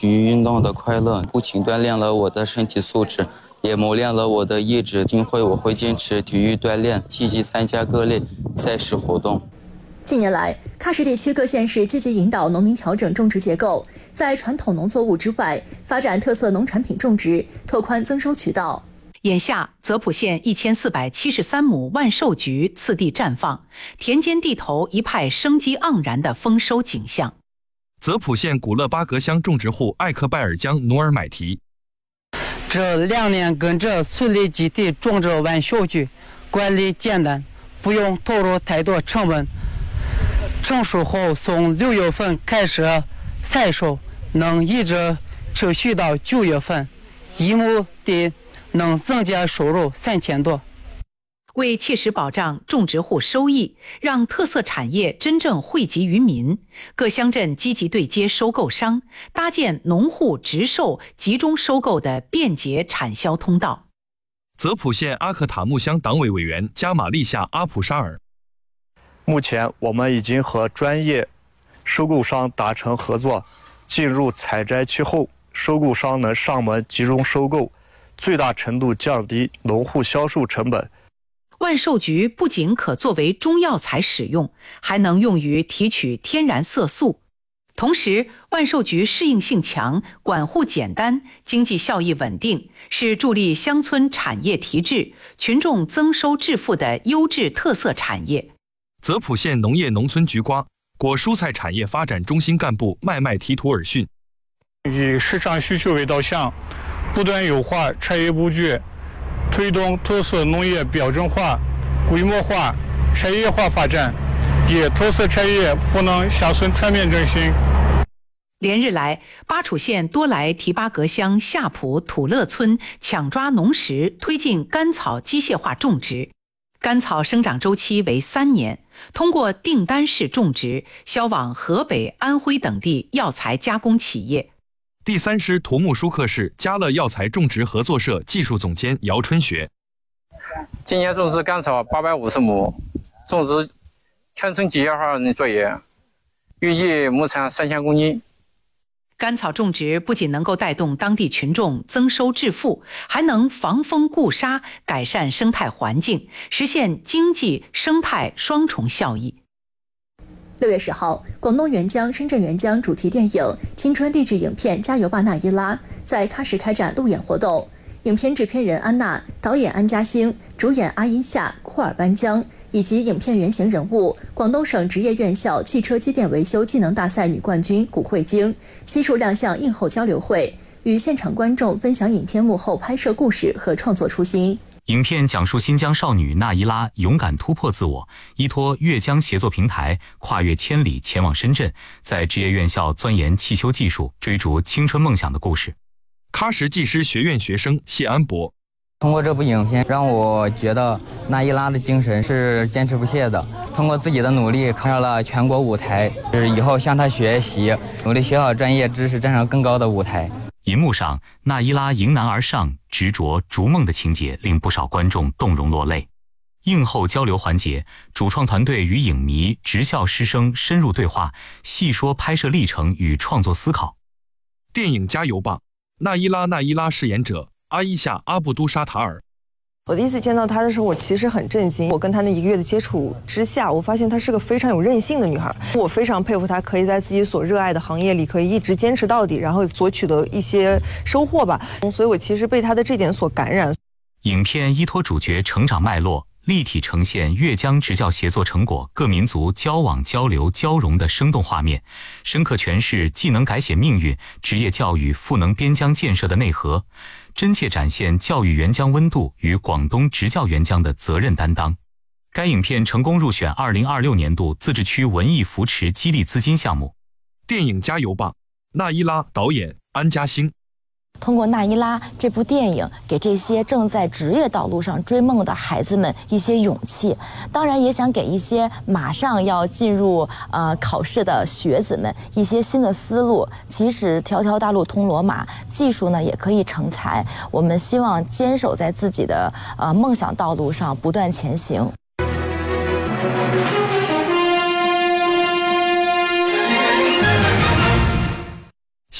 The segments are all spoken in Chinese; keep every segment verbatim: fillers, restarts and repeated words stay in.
体育运动的快乐，不仅锻炼了我的身体素质，也磨练了我的意志。今后我会坚持体育锻炼，积极参加各类赛事活动。 近年来，喀什地区各县市积极引导农民调整种植结构，在传统农作物之外，发展特色农产品种植，拓宽增收渠道。 眼下，泽普县一千四百七十三亩万寿菊次第绽放，田间地头一派生机盎然的丰收景象。 泽普县古勒巴格乡种植户艾克拜尔江努尔买提， 这两年跟着村里基地种植万寿菊，管理简单，不用投入太多成本。成熟后从六月份开始采收，能一直持续到九月份，一亩地能增加收入三千多。 为切实保障种植户收益，让特色产业真正惠及于民，各乡镇积极对接收购商，搭建农户直售、集中收购的便捷产销通道。 泽普县阿克塔木乡党委委员加玛利夏阿普沙尔， 目前我们已经和专业收购商达成合作，进入采摘期后，收购商能上门集中收购，最大程度降低农户销售成本。 万寿菊不仅可作为中药材使用，还能用于提取天然色素。同时，万寿菊适应性强，管护简单，经济效益稳定，是助力乡村产业提质、群众增收致富的优质特色产业。 泽普县农业农村菊瓜果蔬菜产业发展中心干部麦麦提图尔逊， 以市场需求为导向，不断优化产业布局，推动特色农业标准化、规模化、产业化发展，以特色产业赋能乡村全面振兴。 连日来，巴楚县多莱提巴格乡夏普土勒村抢抓农时，推进甘草机械化种植。甘草生长周期为三年，通过订单式种植销往河北、安徽等地药材加工企业。 第三师土木舒克市嘉乐药材种植合作社技术总监姚春学， 今年种植甘草八百五十亩，种植全村机械化的作业，预计亩产三千公斤。 甘草种植不仅能够带动当地群众增收致富，还能防风固沙，改善生态环境，实现经济生态双重效益。 六月十号，广东援疆、深圳援疆主题电影青春励志影片《加油吧，纳伊拉》在喀什开展路演活动。影片制片人安娜、导演安嘉兴、主演阿因夏、库尔班江以及影片原型人物广东省职业院校汽车机电维修技能大赛女冠军古慧晶悉数亮相映后交流会，与现场观众分享影片幕后拍摄故事和创作初心。 影片讲述新疆少女纳伊拉勇敢突破自我，依托粤江协作平台，跨越千里前往深圳，在职业院校钻研汽修技术，追逐青春梦想的故事。 喀什技师学院学生谢安博， 通过这部影片，让我觉得纳伊拉的精神是坚持不懈的，通过自己的努力考上了全国舞台，是以后向他学习，努力学好专业知识，站上更高的舞台。 银幕上，纳伊拉迎难而上，执着逐梦的情节令不少观众动容落泪。映后交流环节，主创团队与影迷、职校师生深入对话，细说拍摄历程与创作思考。 电影《加油吧，纳伊拉》纳伊拉饰演者阿伊夏·阿布都沙塔尔。 我第一次见到她的时候，我其实很震惊。我跟她那一个月的接触之下，我发现她是个非常有韧性的女孩。我非常佩服她，可以在自己所热爱的行业里，可以一直坚持到底，然后所取得一些收获吧。所以我其实被她的这点所感染。 影片依托主角成长脉络，立体呈现粤江职教协作成果各民族交往交流交融的生动画面，深刻诠释技能改写命运、职业教育赋能边疆建设的内核，真切展现教育援疆温度与广东职教援疆的责任担当。该影片成功入选二零二六年度自治区文艺扶持激励资金项目。 电影《加油吧，纳伊拉》导演安嘉兴。 通过纳伊拉这部电影，给这些正在职业道路上追梦的孩子们一些勇气，当然也想给一些马上要进入呃考试的学子们一些新的思路。其实条条大路通罗马，技术呢也可以成才。我们希望坚守在自己的呃梦想道路上，不断前行。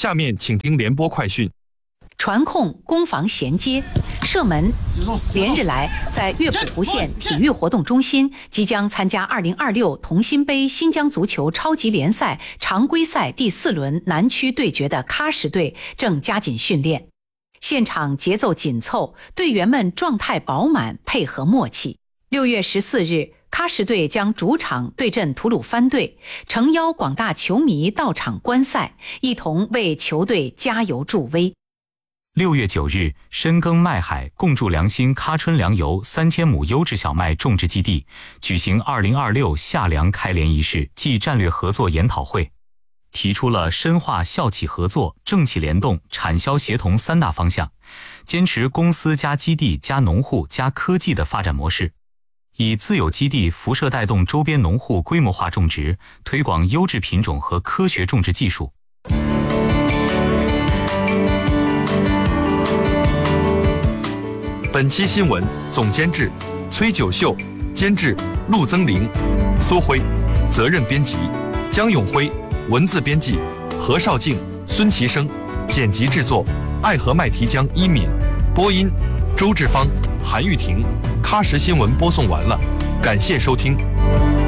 下面请听联播快讯。 传控攻防衔接，射门。连日来，在乐谱湖县体育活动中心，即将参加二零二六同心杯新疆足球超级联赛常规赛第四轮南区对决的喀什队正加紧训练。现场节奏紧凑，队员们状态饱满，配合默契。六月十四日，喀什队将主场对阵吐鲁番队，诚邀广大球迷到场观赛，一同为球队加油助威。 六月九日，深耕麦海，共筑良兴喀春粮油三千亩优质小麦种植基地举行二零二六夏粮开镰仪式暨战略合作研讨会，提出了深化校企合作、政企联动、产销协同三大方向，坚持公司加基地加农户加科技的发展模式，以自有基地辐射带动周边农户规模化种植，推广优质品种和科学种植技术。 本期新闻总监制崔九秀，监制陆增玲、苏辉，责任编辑江永辉，文字编辑何绍静、孙其生，剪辑制作爱和麦提江一敏，播音周志芳、韩玉婷。喀什新闻播送完了，感谢收听。